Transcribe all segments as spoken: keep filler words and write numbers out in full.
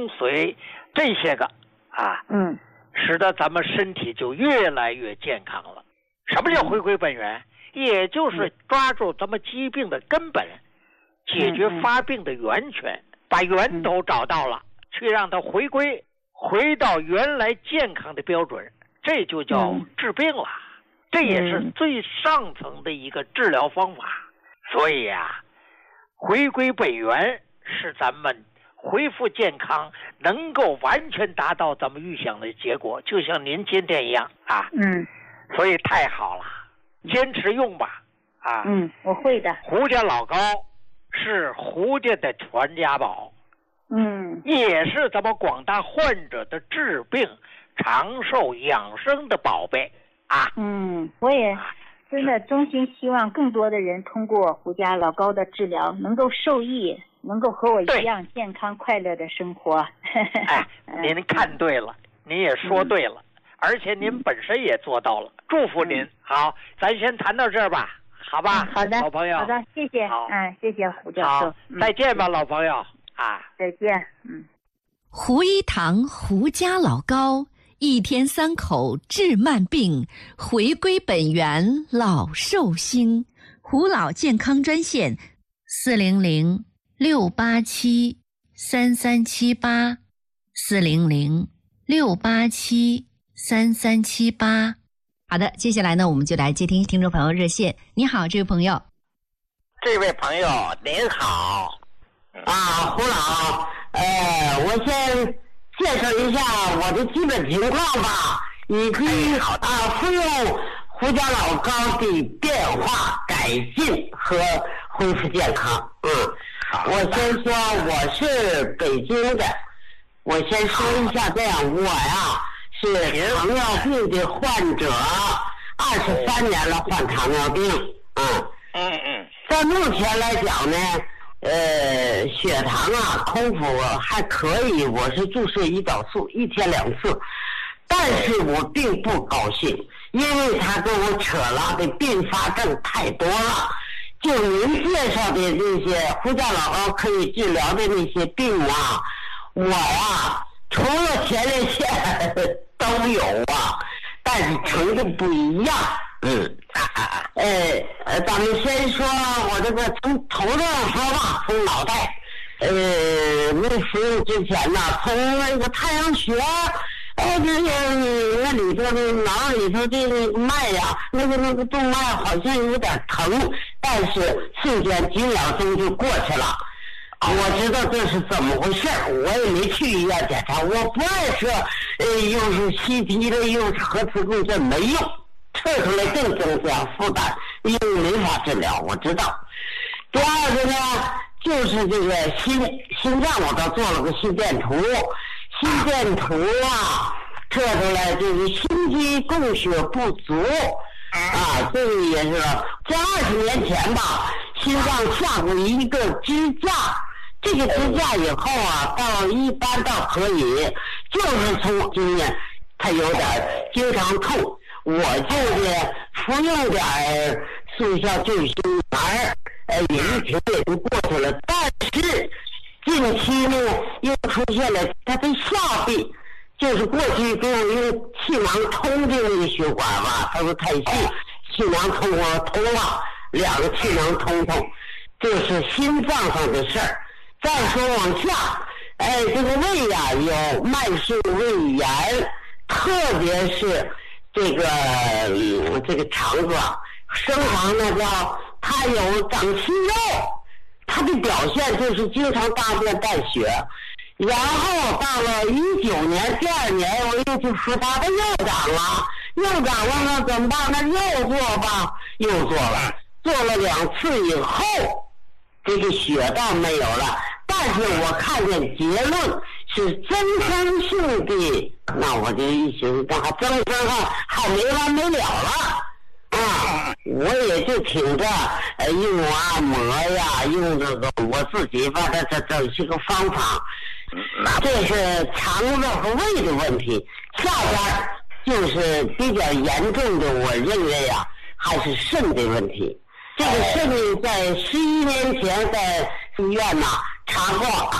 精髓这些个啊， 嗯， 使得咱们身体就越来越健康了。什么叫回归本源？也就是抓住咱们疾病的根本，解决发病的源泉，把源头找到了，去让它回归回到原来健康的标准，这就叫治病了。这也是最上层的一个治疗方法。所以啊，回归本源是咱们恢复健康能够完全达到咱们预想的结果，就像您今天一样啊。 嗯， 所以太好了，坚持用吧。啊， 嗯，我会的。 胡家老高是胡家的传家宝， 嗯， 也是咱们广大患者的治病长寿养生的宝贝啊。 嗯，我也真的衷心希望更多的人通过胡家老高的治疗能够受益，能够和我一样健康快乐的生活。 哎，您看对了，您也说对了，嗯、而且您本身也做到了，祝福您。嗯、好，咱先谈到这儿吧，好吧？ 嗯、好的， 老朋友。 好的，谢谢。嗯，谢谢胡教授。 嗯、再见吧，老朋友啊！ 再见。嗯。 胡一堂胡家老高，一天三口治慢病，回归本源老寿星。胡老健康专线：四零零六八七三三七八，四零零六八七三三七八。好的，接下来呢，我们就来接听听众朋友热线。你好，这位朋友。 这位朋友您好，啊，胡老，呃，我先介绍一下我的基本情况吧，以及啊服用胡家老高的变化、改进和恢复健康。嗯，我先说我是北京的，我先说一下这样，我呀是糖尿病的患者，二十三年了患糖尿病。嗯嗯嗯， 在目前来讲呢。呃，血糖啊，空腹还可以，我是注射胰岛素，一天两次，但是我并不高兴，因为他跟我扯了的并发症太多了。就您介绍的那些胡家老高可以治疗的那些病啊，我呀，除了前列腺都有啊，但是程度不一样。嗯，呃呃，咱们先说我这个从头上说吧，从脑袋，呃，没服用之前呢，从那个太阳穴，哎，这个那里头的脑里头的那个脉呀，那个那个动脉好像有点疼，但是瞬间几秒钟就过去了。我知道这是怎么回事，我也没去医院检查，我不爱说，呃，又是 C T 的，又是核磁共振，没用。测出来更增加负担，因为没法治疗，我知道。第二个呢，就是这个心心脏，我倒做了个心电图，心电图啊，测出来就是心肌供血不足啊，这个也是在二十年前吧，心脏下过一个支架，这个支架以后啊，到一般倒可以，就是从经验，它有点经常痛。我就是服用点速效救心丸，呃，也一停也就过去了。但是近期呢，又出现了它的下臂，就是过去给我用气囊通的那个血管吧，它说太细，气囊通我通了，两个气囊通通，这是心脏上的事儿。再说往下，哎，这个胃呀、啊、有慢性胃炎，特别是。这个、嗯、这个肠子啊，生肠呢叫它有长息肉，它的表现就是经常大便带血。然后到了一九年第二年，我又去复发的又长了，又长了呢怎么办？那又做吧，又做了，做了两次以后，这个血倒没有了，但是我看见结论是增生性的，那我就一寻思，还增生啊，还没完没了了啊！我也就挺着，呃，用按摩呀，用这个我自己把它这这是个方法。这是肠子和胃的问题，下边就是比较严重的，我认为呀、啊，还是肾的问题。这个肾在十一年前在医院呐查过。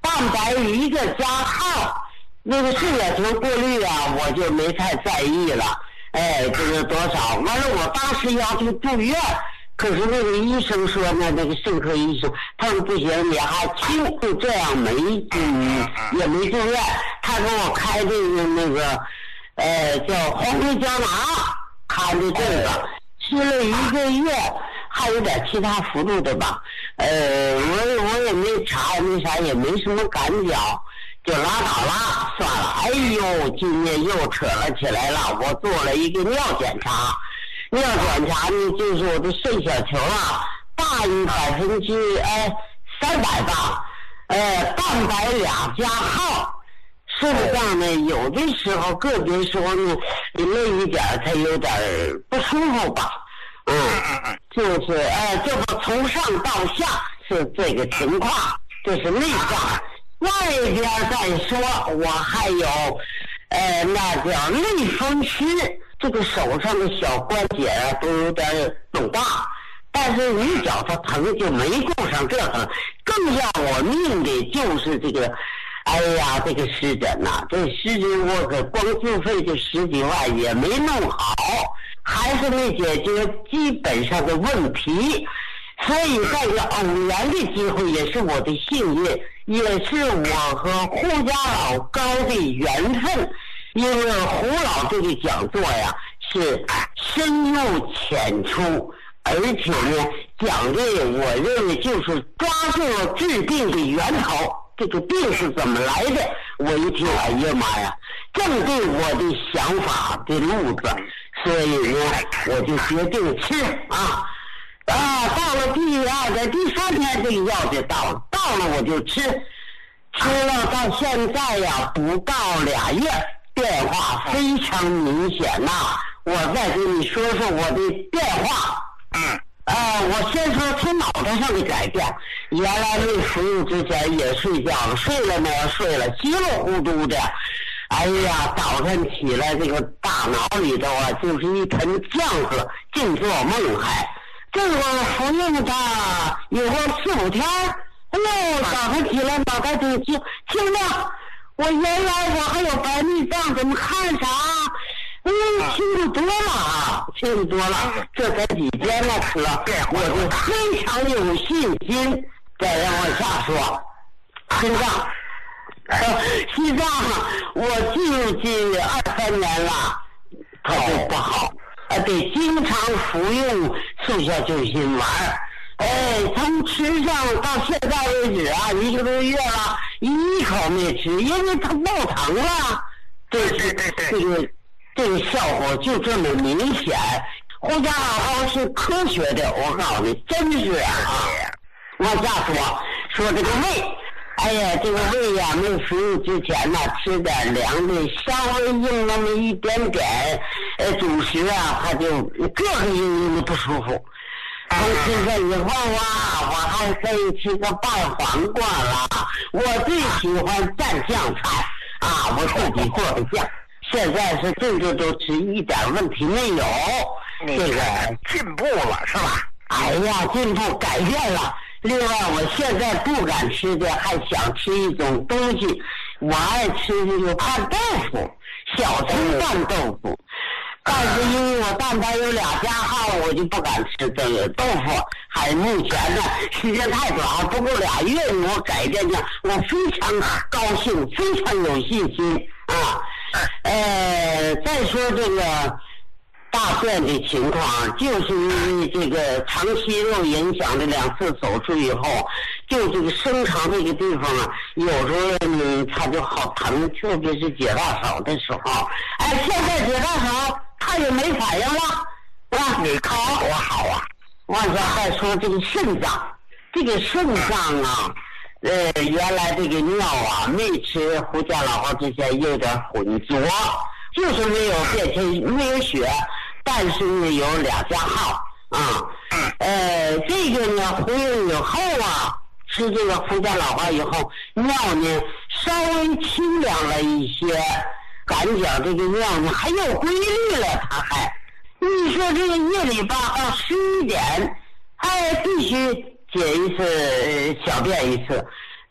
蛋白一个加号，那个赤血球过滤啊，我就没太在意了。哎，这个多少？完了，我当时要去住院，可是那个医生说呢，那个肾科医生，他说不行，你还轻，就这样没嗯也没住院，他给我开这个那个呃叫黄皮胶囊，看的这个吃了一个月。还有点其他辅助的吧，呃，我我也没查，没啥，也没什么感觉，就拉倒了，算了。哎呦，今天又扯了起来了。我做了一个尿检查，尿检查呢，就是我的肾小球啊，大于百分之哎三百吧，呃，蛋白俩加号。事实上呢，有的时候个别时候呢，累一点，它有点不舒服吧。嗯，就是呃，这不从上到下是这个情况，这是内脏。外边再说，我还有呃，那叫类风湿，这个手上的小关节啊都有点肿大，但是你脚它疼就没顾上这个，更要我命的就是这个。哎呀，这个湿疹呐、啊，这湿疹我可光自费就十几万也没弄好，还是没解决基本上的问题。所以这个偶然的机会也是我的幸运，也是我和胡家老高的缘分。因为胡老这个讲座呀是深入浅出，而且呢讲的我认为就是抓住了治病的源头。这个病是怎么来的？我一听，哎呀妈呀，正对我的想法的路子，所以呢，我就决定吃啊啊！到了第二天、第三天，这个药就到了，到了我就吃，吃了到现在呀，不到俩月，变化非常明显呐、啊。我再跟你说说我的变化。嗯。啊、呃，我先说从脑袋上的改变。原来没服用之前也睡觉了，睡了呢睡了，稀里糊涂的。哎呀，早晨起来这个大脑里头啊，就是一盆浆子，净做梦还。这个服用它有个四五天，哎呦，早晨起来脑袋就清清亮。我原来我还有白内障，怎么看啥？嗯，清楚多了啊，清楚多了。这才几天呢，吃了，我就非常有信心。再让我下说，心脏，呃，心脏，我进入去二三年了，它就不好，呃，得经常服用速效救心丸。哎，从吃上到现在为止啊，一个多月了，一口没吃，因为它爆疼了。这是这个。这个效果就这么明显，胡家老高是科学的，我告诉你，真是啊！往下说，说这个胃，哎呀，这个胃呀、啊，没服用之前呢，吃点凉的，稍微硬那么一点点，呃，主食啊，它就各个硬硬的不舒服。从吃这以后啊，我还可以吃个拌黄瓜了。我最喜欢蘸酱菜啊，我自己做的酱。现在是这个都吃一点问题没有，这个进步了是吧？ 哎呀，进步改变了。另外，我现在不敢吃的，还想吃一种东西，我爱吃这个拌豆腐，小葱拌豆腐。但是因为我蛋白有俩加号，我就不敢吃这个豆腐。还目前呢，时间太短，不够俩月，我改变了，我非常高兴，非常有信心啊。呃，再说这个大便的情况，就是因为这个肠息肉影响的两次手术以后，就这个生肠这个地方啊，有时候呢它就好疼，特别是解大手的时候。哎，现在解大手它也没反应了，是吧？ 你看多好啊！ 往下再说这个肾脏，这个肾脏啊。呃，原来这个尿啊，没吃胡家老高之前有点浑浊，就是没有变成没有血，但是呢有俩加号啊。呃，这个呢服用以后啊，吃这个胡家老高以后，尿呢稍微清凉了一些，感觉这个尿呢还有规律了，它还。你说这个夜里吧到十一点，哎，必须解一次小便一次，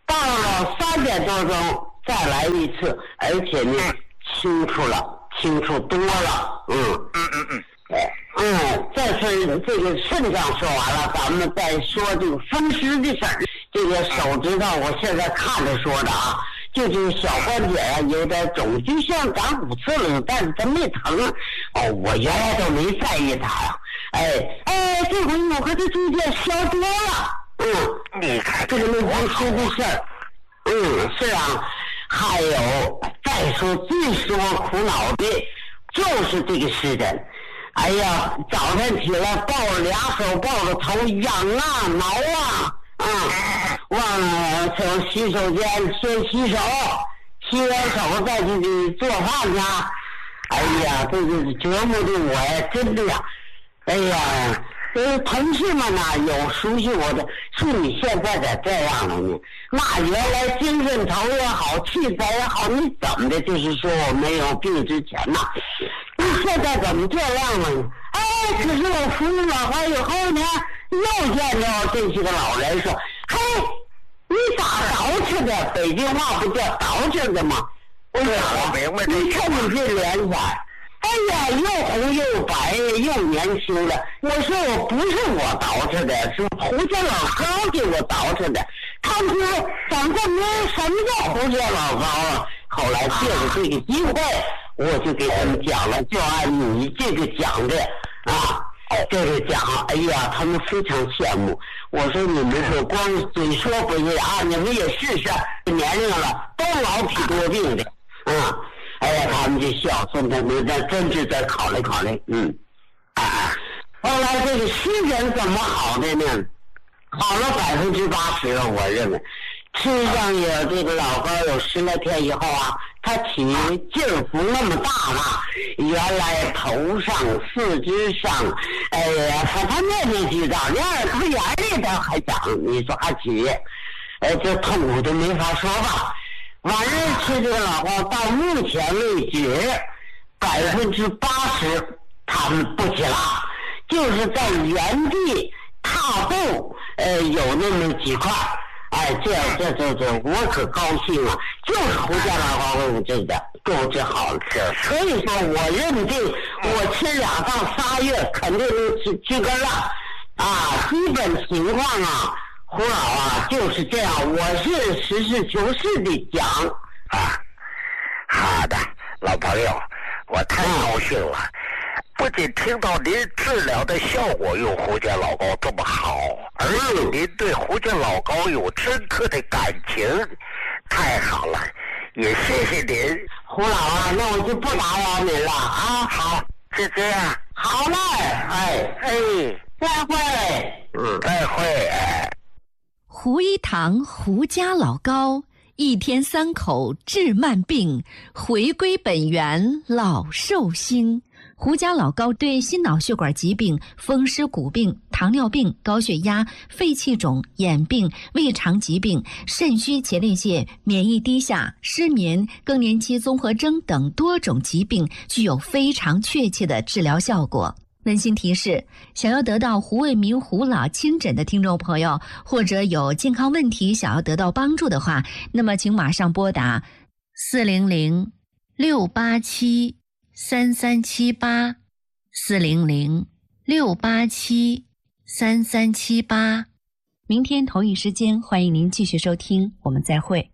到了三点多钟再来一次，而且呢清楚了，清楚多了。嗯嗯嗯嗯。 嗯，这是这个肾脏说完了，咱们再说这个风湿的事儿。这个手指头，我现在看着说的啊，就是小关节啊有点肿，就像长骨刺了，但是它没疼。哦，我原来都没在意它呀。哎哎，这回我和它逐渐消多了。嗯， 你看这个没风湿的事儿。嗯，是啊。还有，再说最说苦恼的，就是这个湿疹。哎呀，早晨起来抱着俩手抱着头痒啊挠啊啊！忘了从洗手间先洗手，洗完手再去做饭去。哎呀，这个折磨的我呀，真的呀！哎呀，呃，同事们呢有熟悉我的，说你现在咋这样了呢？那原来精神头也好，气色也好，你怎么的？就是说我没有病之前呐。你现在怎么这样了呢？哎，可是我服了老花以后呢，又见着这些个老人说：“嘿，你咋捯饬的？北京话不叫捯饬的吗？”我说：“ 我明白。 你看你这脸色，哎呀，又红又白又年轻的。”我说：“我不是我捯饬的，是胡家老高给我捯饬的。”他们说：“长这么什么叫胡家老高啊？”后来借着这个机会。我就给他们讲了，就按你这个讲的啊，这个讲，哎呀，他们非常羡慕。我说你们说光嘴说不是啊，你们也试试，年龄了都老体多病的，嗯，哎呀，他们就笑，说他们那真是在考虑考虑，嗯，啊，后来这个湿疹怎么好的呢？好了百分之八十了，我认为。吃上有这个老高有十来天以后啊，他起劲儿不那么大了。原来头上、四肢上，哎呀，他他面面俱到，连耳朵眼里头还长，你说还起，哎，这痛苦都没法说吧。晚上吃这个老高，到目前为止，百分之八十他们不起了，就是在原地踏步，呃，有那么几块。哎，这这这这，我可高兴啊！就是胡家老高给我治的，给我治好了。所以说我认定，我吃两到仨月肯定能治治根了。啊，基本情况啊，胡老啊就是这样。我是实事求是的讲啊。好的，老朋友，我太高兴了。嗯，不仅听到您治疗的效果有胡家老高这么好，而且您对胡家老高有深刻的感情，太好了，也谢谢您。 胡老啊，那我就不打扰您了啊。 好，就这样。 好嘞，哎哎，再会。 嗯，再会。 胡一堂胡家老高，一天三口治慢病，回归本源老寿星。胡家老高对心脑血管疾病、风湿骨病、糖尿病、高血压、肺气肿、眼病、胃肠疾病、肾虚前列腺、免疫低下、失眠、更年期综合征等多种疾病具有非常确切的治疗效果。温馨提示：想要得到胡卫民胡老亲诊的听众朋友，或者有健康问题想要得到帮助的话，那么请马上拨打四零零六八七三三七八四零零六八七三三七八。明天同一时间，欢迎您继续收听，我们再会。